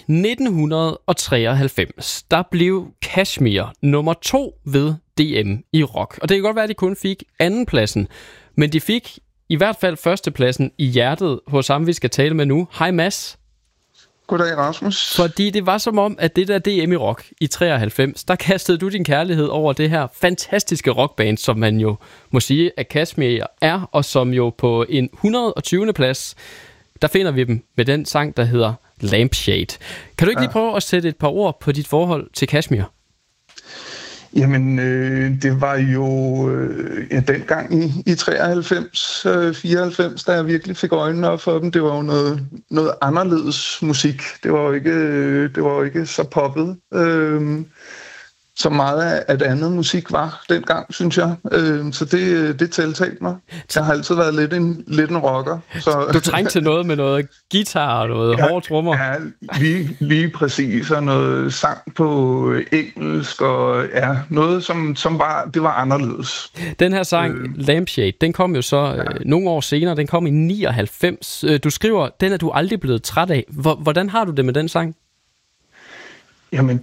1993, der blev Kashmir nummer 2 ved DM i rock. Og det kan godt være, at de kun fik andenpladsen, men de fik i hvert fald førstepladsen i hjertet hos ham, vi skal tale med nu. Hej Mads. Goddag Rasmus. Fordi det var som om, at det der DM i rock i 93, der kastede du din kærlighed over det her fantastiske rockband, som man jo må sige, at Kashmir er, og som jo på en 120. plads, der finder vi dem med den sang, der hedder Lampshade. Kan du ikke lige prøve at sætte et par ord på dit forhold til Kashmir? Jamen, det var jo dengang i 93, 94, da jeg virkelig fik øjnene op for dem. Det var jo noget anderledes musik. Det var jo ikke så poppet, som meget af det andet musik var dengang, synes jeg. Så det tiltalte mig. Jeg har altid været lidt en rocker. Så du trængte til noget med noget guitar og noget hårde trommer. Ja, lige præcis. Og noget sang på engelsk, og ja, noget som det var anderledes. Den her sang, Lampshade, den kom jo så nogle år senere. Den kom i 99. Du skriver, den er du aldrig blevet træt af. Hvordan har du det med den sang? Jamen,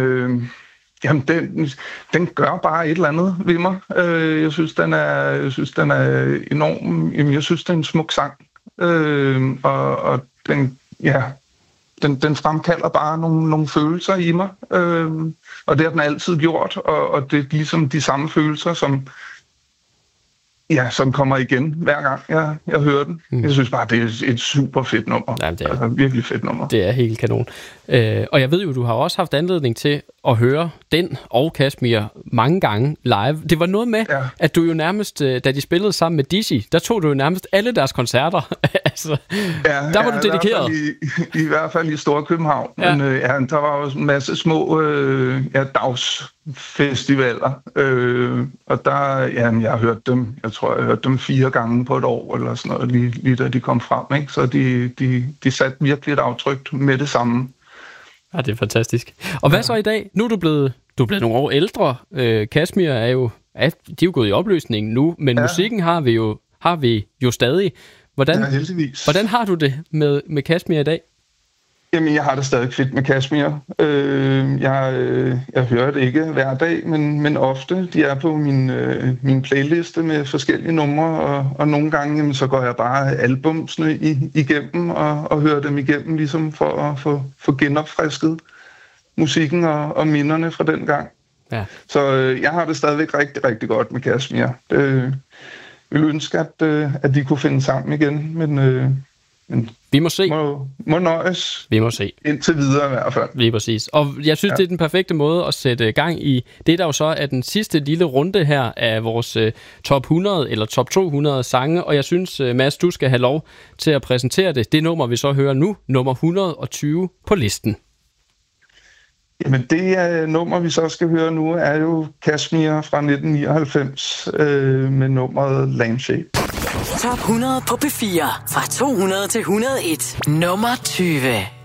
den gør bare et eller andet ved mig. Jeg synes, den er enorm. Jamen, jeg synes, det er en smuk sang. Og den fremkalder bare nogle følelser i mig. Og det har den altid gjort. Og det er ligesom de samme følelser, som kommer igen hver gang jeg hører den. Jeg synes bare, det er et super fedt nummer. Jamen, det er altså virkelig fedt nummer. Det er helt kanon. Og jeg ved jo, du har også haft anledning til at høre den og Kashmir mange gange live. Det var noget med, at du jo nærmest, da de spillede sammen med Dizzy, der tog du jo nærmest alle deres koncerter. Altså, der var du dedikeret. I hvert fald i Storkøbenhavn. Ja. Men der var også en masse små dagsfestivaler. Og der, jeg har hørt dem, jeg tror, jeg har hørt dem 4 gange på et år, eller sådan noget, lige da de kom frem. Ikke? Så de satte virkelig et aftryk med det samme. Ja, det er fantastisk. Og hvad så i dag? Nu er du blevet nogle år ældre. Kashmir de er jo gået i opløsning nu, men musikken har vi jo stadig. Hvordan har du det med Kashmir i dag? Jamen, jeg har det stadig fedt med Kashmir. Jeg hører det ikke hver dag, men ofte. De er på min playliste med forskellige numre, og nogle gange jamen, så går jeg bare albumsene igennem og hører dem igennem, ligesom for at få genopfrisket musikken og minderne fra den gang. Ja. Så jeg har det stadigvæk rigtig, rigtig godt med Kashmir. Jeg ville ønske, at de kunne finde sammen igen, men vi må se. Må nøjes. Vi må se. Indtil videre i hvert fald. Lige præcis. Og jeg synes, det er den perfekte måde at sætte gang i det, der jo så er den sidste lille runde her af vores top 100 eller top 200 sange. Og jeg synes, Mads, du skal have lov til at præsentere det. Det nummer, vi så hører nu, nummer 120 på listen. Jamen det nummer, vi så skal høre nu, er jo Kashmir fra 1999 med nummeret Lampshade. Top 100 på P4 fra 200 til 101. Nummer 20.